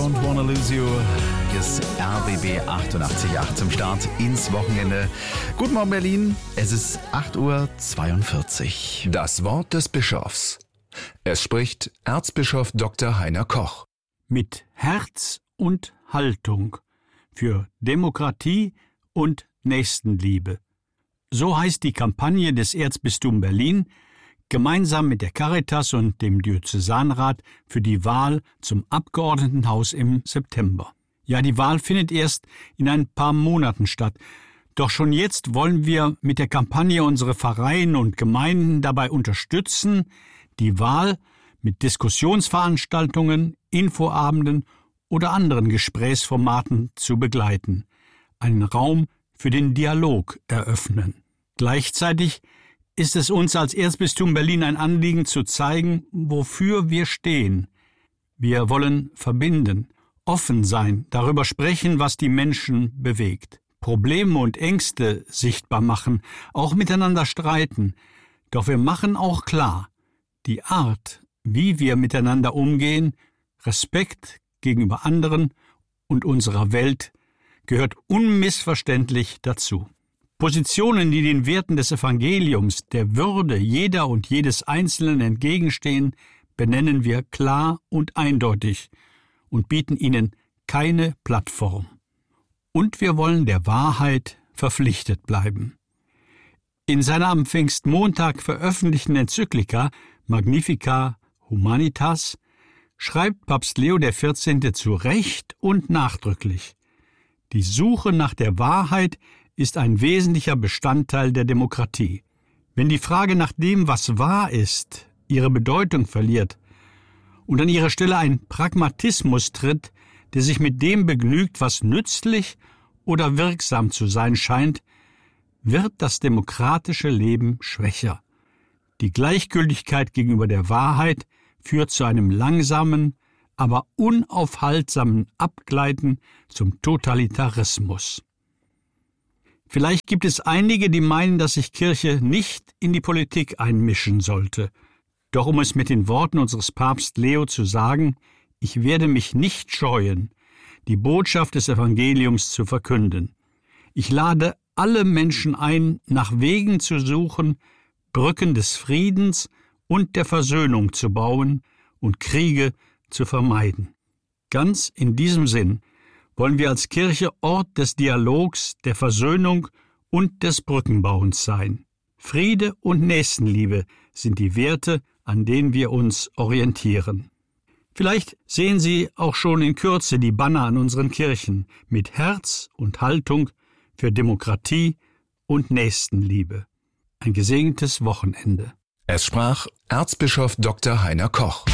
Und Wanna Lose You, hier ist RBB 88.8 zum Start ins Wochenende. Guten Morgen Berlin, es ist 8:42 Uhr. Das Wort des Bischofs. Es spricht Erzbischof Dr. Heiner Koch. Mit Herz und Haltung für Demokratie und Nächstenliebe. So heißt die Kampagne des Erzbistums Berlin, gemeinsam mit der Caritas und dem Diözesanrat für die Wahl zum Abgeordnetenhaus im September. Ja, die Wahl findet erst in ein paar Monaten statt. Doch schon jetzt wollen wir mit der Kampagne unsere Vereine und Gemeinden dabei unterstützen, die Wahl mit Diskussionsveranstaltungen, Infoabenden oder anderen Gesprächsformaten zu begleiten, einen Raum für den Dialog eröffnen. Gleichzeitig ist es uns als Erzbistum Berlin ein Anliegen zu zeigen, wofür wir stehen. Wir wollen verbinden, offen sein, darüber sprechen, was die Menschen bewegt, Probleme und Ängste sichtbar machen, auch miteinander streiten. Doch wir machen auch klar, die Art, wie wir miteinander umgehen, Respekt gegenüber anderen und unserer Welt, gehört unmissverständlich dazu. Positionen, die den Werten des Evangeliums, der Würde jeder und jedes Einzelnen entgegenstehen, benennen wir klar und eindeutig und bieten ihnen keine Plattform. Und wir wollen der Wahrheit verpflichtet bleiben. In seiner am Pfingstmontag veröffentlichten Enzyklika Magnificat Humanitas schreibt Papst Leo XIV. Zu Recht und nachdrücklich: Die Suche nach der Wahrheit ist ein wesentlicher Bestandteil der Demokratie. Wenn die Frage nach dem, was wahr ist, ihre Bedeutung verliert und an ihre Stelle ein Pragmatismus tritt, der sich mit dem begnügt, was nützlich oder wirksam zu sein scheint, wird das demokratische Leben schwächer. Die Gleichgültigkeit gegenüber der Wahrheit führt zu einem langsamen, aber unaufhaltsamen Abgleiten zum Totalitarismus. Vielleicht gibt es einige, die meinen, dass sich Kirche nicht in die Politik einmischen sollte. Doch um es mit den Worten unseres Papst Leo zu sagen: Ich werde mich nicht scheuen, die Botschaft des Evangeliums zu verkünden. Ich lade alle Menschen ein, nach Wegen zu suchen, Brücken des Friedens und der Versöhnung zu bauen und Kriege zu vermeiden. Ganz in diesem Sinn wollen wir als Kirche Ort des Dialogs, der Versöhnung und des Brückenbauens sein. Friede und Nächstenliebe sind die Werte, an denen wir uns orientieren. Vielleicht sehen Sie auch schon in Kürze die Banner an unseren Kirchen mit Herz und Haltung für Demokratie und Nächstenliebe. Ein gesegnetes Wochenende. Es sprach Erzbischof Dr. Heiner Koch.